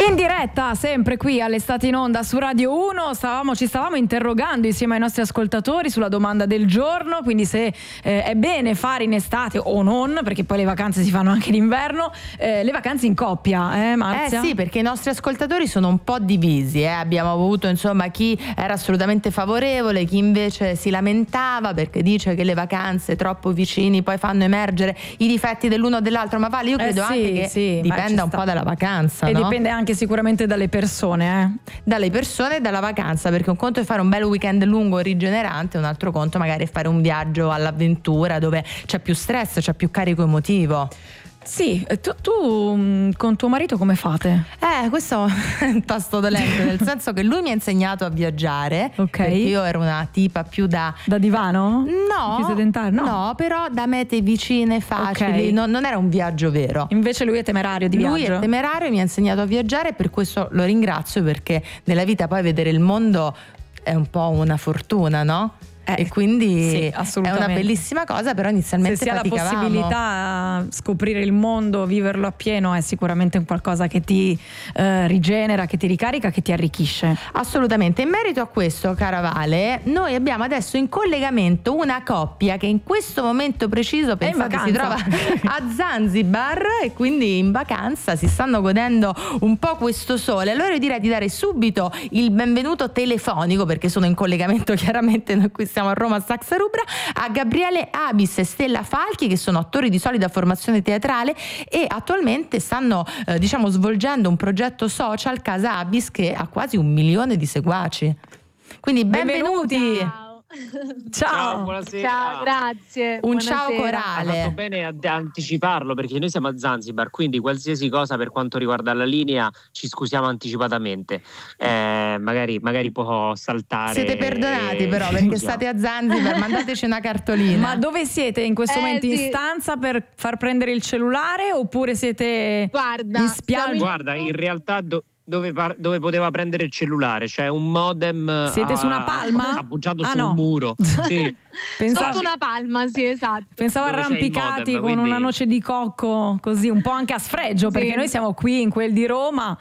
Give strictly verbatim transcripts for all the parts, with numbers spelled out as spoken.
In diretta, sempre qui all'Estate in Onda su Radio uno, stavamo, ci stavamo interrogando insieme ai nostri ascoltatori sulla domanda del giorno, quindi se eh, è bene fare in estate o non, perché poi le vacanze si fanno anche d'inverno, eh, le vacanze in coppia, eh Marzia? Eh sì, perché i nostri ascoltatori sono un po' divisi, eh. Abbiamo avuto insomma chi era assolutamente favorevole, chi invece si lamentava perché dice che le vacanze troppo vicini poi fanno emergere i difetti dell'uno o dell'altro, ma Vale, io credo eh sì, anche che sì, dipenda un po' dalla vacanza, e no? dipende anche sicuramente dalle persone, eh? Dalle persone e dalla vacanza, perché un conto è fare un bel weekend lungo e rigenerante, un altro conto magari è fare un viaggio all'avventura dove c'è più stress, c'è più carico emotivo. Sì, tu, tu con tuo marito come fate? Eh, questo è un tasto dolente, nel senso che lui mi ha insegnato a viaggiare, ok, perché io ero una tipa più da... Da divano? No, più sedentaria? No. no, però da mete vicine, facili, okay. non, non era un viaggio vero. Invece lui è temerario di lui viaggio? Lui è temerario e mi ha insegnato a viaggiare, e per questo lo ringrazio, perché nella vita poi vedere il mondo è un po' una fortuna, no? Eh, e quindi sì, è una bellissima cosa, però inizialmente se si ha la possibilità scoprire il mondo, viverlo appieno, è sicuramente un qualcosa che ti eh, rigenera, che ti ricarica, che ti arricchisce. Assolutamente. In merito a questo, cara Vale, noi abbiamo adesso in collegamento una coppia che in questo momento preciso, pensate, si trova a Zanzibar e quindi in vacanza si stanno godendo un po' questo sole. Allora io direi di dare subito il benvenuto telefonico, perché sono in collegamento chiaramente noi qui siamo a Roma, Saxa Rubra, a Gabriele Abis e Stella Falchi, che sono attori di solida formazione teatrale e attualmente stanno eh, diciamo svolgendo un progetto social, Casa Abis, che ha quasi un milione di seguaci. Quindi benvenuti. benvenuti. Ciao. Ciao, buonasera. Ciao, grazie. Un buonasera. Ciao corale. Ha fatto bene ad anticiparlo, perché noi siamo a Zanzibar, quindi qualsiasi cosa per quanto riguarda la linea ci scusiamo anticipatamente. Eh, magari, magari può saltare. Siete perdonati però, perché state a Zanzibar, mandateci una cartolina. Ma dove siete in questo eh, momento? sì. In stanza per far prendere il cellulare oppure siete Guarda, in spiaggia? Guarda, in realtà do- Dove, par- dove poteva prendere il cellulare, c'è cioè un modem. Siete a- su una palma? appoggiato ah, sul no. muro. Sì. Pensavo, sotto una palma, sì, esatto. Pensavo Dove arrampicati modem, con quindi... una noce di cocco, così un po' anche a sfregio, sì. perché noi siamo qui in quel di Roma.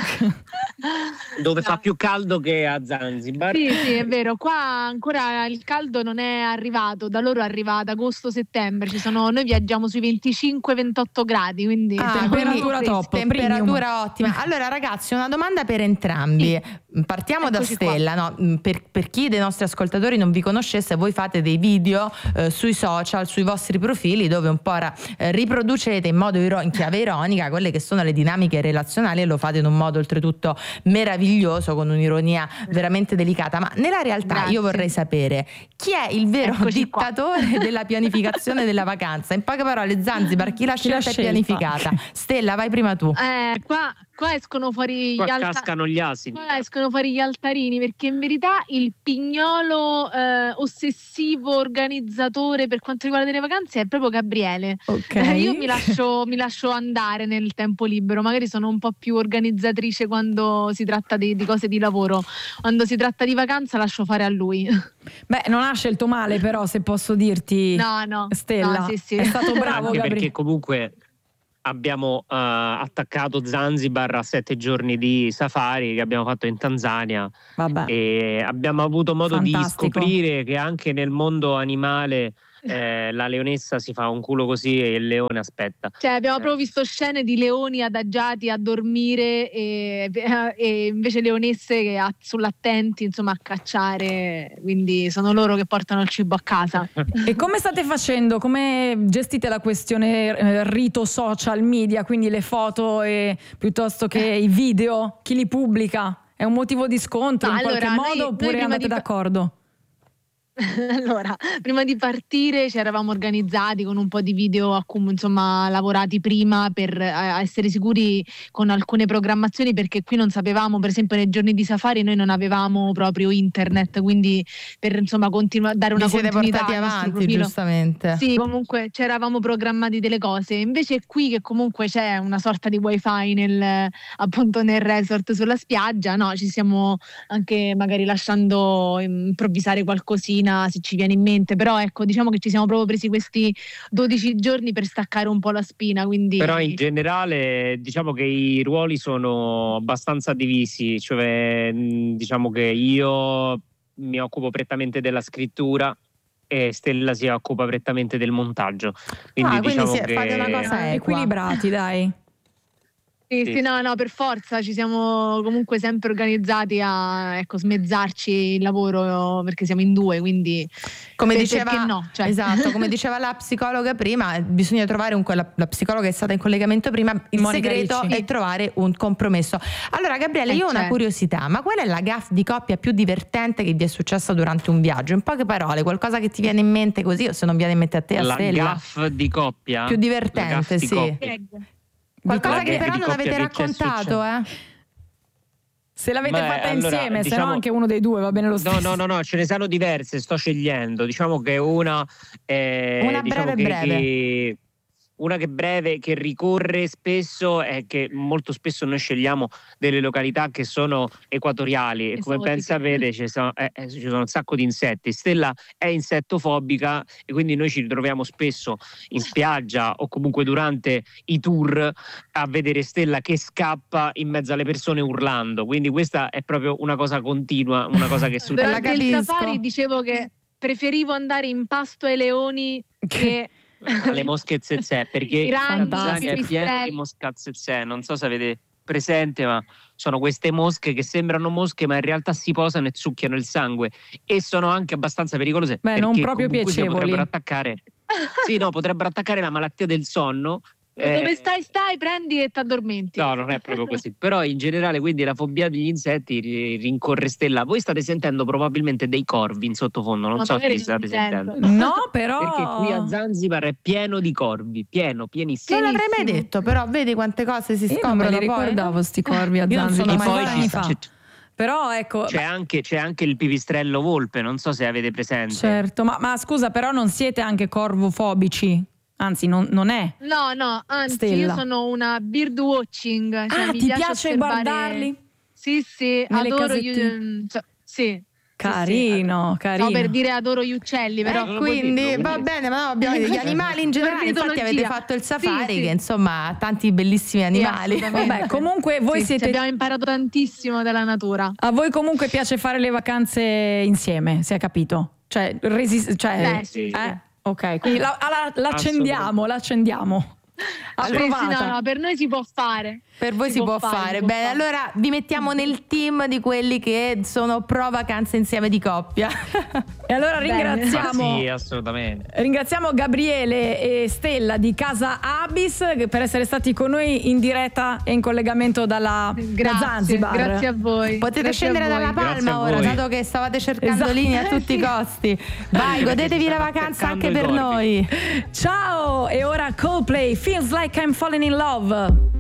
Dove no. fa più caldo che a Zanzibar. Sì, sì, è vero. Qua ancora il caldo non è arrivato, da loro arriva ad agosto-settembre. Ci sono, noi viaggiamo sui venticinque ventotto gradi, quindi ah, temperatura top, temperatura premium. ottima. Allora ragazzi, una domanda per entrambi. Partiamo Eccoci da Stella, no? per, per chi dei nostri ascoltatori non vi conoscesse, voi fate dei video eh, sui social, sui vostri profili, dove un po' ra- eh, riproducete in modo iro- in chiave ironica quelle che sono le dinamiche relazionali, e lo fate in un modo oltretutto meraviglioso, con un'ironia veramente delicata. Ma nella realtà Grazie. io vorrei sapere chi è il vero Eccoci dittatore qua. della pianificazione della vacanza. In poche parole, Zanzibar, chi l'ha Chi l'ha scelta e scelta? pianificata? Stella, vai prima tu. Eh, qua, qua escono fuori Qua gli alta- cascano gli asini. qua escono fuori gli altarini, perché in verità il pignolo eh, ossessivo organizzatore per quanto riguarda le vacanze è proprio Gabriele. Okay. Eh, io mi lascio, mi lascio andare nel tempo libero, magari sono un po' più organizzatrice quando si tratta di, di cose di lavoro, quando si tratta di vacanza lascio fare a lui. Beh, non ha scelto male, però, se posso dirti. No, no. Stella, no, sì, sì. è stato bravo Anche Gabriele. perché comunque abbiamo uh, attaccato Zanzibar a sette giorni di safari che abbiamo fatto in Tanzania. Vabbè. E abbiamo avuto modo Fantastico. di scoprire che anche nel mondo animale eh, la leonessa si fa un culo così e il leone aspetta. Cioè abbiamo Eh. proprio visto scene di leoni adagiati a dormire e, e invece leonesse che a, sull'attenti, insomma, a cacciare, quindi sono loro che portano il cibo a casa. E come state facendo? Come gestite la questione eh, rito social media, quindi le foto e, piuttosto che i video? Chi li pubblica? È un motivo di scontro Ma in allora, qualche noi- modo noi oppure prima andate di fa- d'accordo? Allora, prima di partire ci eravamo organizzati con un po' di video, accum- insomma, lavorati prima per eh, essere sicuri con alcune programmazioni, perché qui non sapevamo, per esempio nei giorni di safari noi non avevamo proprio internet, quindi per insomma continu- dare una Vi siete continuità portati al nostro avanti, profilo. giustamente. Sì, comunque ci eravamo programmati delle cose. Invece qui, che comunque c'è una sorta di wifi nel, appunto nel resort sulla spiaggia, no, ci stiamo anche magari lasciando improvvisare qualcosina spina se ci viene in mente, però ecco, diciamo che ci siamo proprio presi questi dodici giorni per staccare un po' la spina, quindi... Però in generale diciamo che i ruoli sono abbastanza divisi, cioè diciamo che io mi occupo prettamente della scrittura e Stella si occupa prettamente del montaggio, quindi, ah, diciamo quindi che fate una cosa equilibrati, dai. Sì, Sì. sì, no, no, per forza ci siamo comunque sempre organizzati a ecco, smezzarci il lavoro perché siamo in due, quindi come per, diceva, perché no? Cioè. esatto, come diceva la psicologa prima, bisogna trovare un, la, la psicologa che è stata in collegamento prima, il Monica segreto Ricci. è trovare un compromesso. Allora Gabriele, Eh, io ho una certo. curiosità, ma qual è la gaffe di coppia più divertente che vi è successa durante un viaggio? In poche parole, qualcosa che ti viene in mente così, o se non viene in mente a te, a la Stella? gaff di coppia Più La divertente, gaff di sì. coppia. Qualcosa La che gaff però di non coppia avete che ci è raccontato, eh? Se l'avete Beh, fatta allora, insieme, se diciamo- no anche uno dei due va bene lo stesso. No, no, no, no, ce ne sono diverse, sto scegliendo. Diciamo che una è Una diciamo breve che, breve. che- una che breve che ricorre spesso è che molto spesso noi scegliamo delle località che sono equatoriali e come Esotiche. ben sapete ci sono, eh, eh, ci sono un sacco di insetti. Stella è insettofobica e quindi noi ci ritroviamo spesso in spiaggia o comunque durante i tour a vedere Stella che scappa in mezzo alle persone urlando, quindi questa è proprio una cosa continua, una cosa che succede. La Durante il capisco. safari dicevo che preferivo andare in pasto ai leoni che alle mosche zezè, perché I ragni, Tanzania i è pieno pipistrelli. di mosca zezè, non so se avete presente, ma sono queste mosche che sembrano mosche ma in realtà si posano e succhiano il sangue e sono anche abbastanza pericolose. Beh, non perché proprio comunque sia piacevoli. potrebbero attaccare sì, no, potrebbero attaccare la malattia del sonno. Eh, dove stai stai prendi e ti addormenti. No, non è proprio così. Però in generale, quindi la fobia degli insetti ri- rincorre Stella. Voi state sentendo probabilmente dei corvi in sottofondo, non Ma so magari chi state non sento. sentendo. No, però Perché qui a Zanzibar è pieno di corvi, pieno, pienissimo. Non l'avrei mai Benissimo. detto, però vedi quante cose si io non scoprono me li poi. ricordavo sti corvi a Io non Zanzibar, sono ma mai poi stata. anni poi fa. c'è, Però ecco, c'è anche, c'è anche il pipistrello volpe, non so se avete presente. certo, ma, ma scusa, però non siete anche corvofobici? Anzi, non, non è. No, no, anzi Stella. io sono una bird watching. Cioè Ah, mi ti piace piace osservare- guardarli? Sì, sì, Nelle adoro casettine? gli, cioè, sì. Carino, Sì, sì. carino. Stavo per dire adoro gli uccelli, però Eh, non lo puoi quindi dirlo, va quindi. bene, ma no, abbiamo gli animali in generale, Per infatti avete mitologia. fatto il safari Sì, sì. che insomma ha tanti bellissimi animali. assolutamente. Vabbè, comunque voi Sì, sì, siete abbiamo imparato tantissimo dalla natura. a voi comunque piace fare le vacanze insieme, si è capito? Cioè, resist- cioè Beh, sì, eh? Ok, quindi la, la- l'accendiamo, l'accendiamo. Sì, sì, Approvata. no, no, per noi si può fare. Per voi si, può fare. si può Bene, fare. allora vi mettiamo nel team di quelli che sono pro vacanze insieme di coppia. E allora Bene. ringraziamo Sì, assolutamente. Ringraziamo Gabriele e Stella di Casa Abis per essere stati con noi in diretta e in collegamento dalla da Grazie, Zanzibar. grazie a voi. Potete Grazie a scendere voi. dalla Grazie Palma a ora, voi. dato che stavate cercando Esatto. linee a tutti i costi. Vai, godetevi la stanno vacanza attaccando anche i per corvi. noi. Ciao! E ora Coldplay, Feels Like I'm Falling in Love.